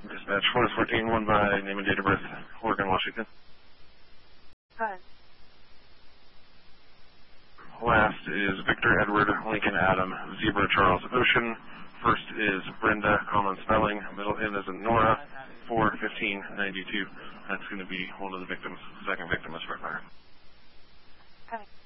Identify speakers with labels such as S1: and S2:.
S1: Dispatch 414, one by name and date of birth, Oregon, Washington.
S2: Hi.
S1: Last is Victor, Edward, Lincoln, Adam, Zebra, Charles, Ocean. First is Brenda, common spelling. Middle N is in Nora, 41592. That's going to be one of the victims. Second victim is Fred Meyer.
S2: Hi.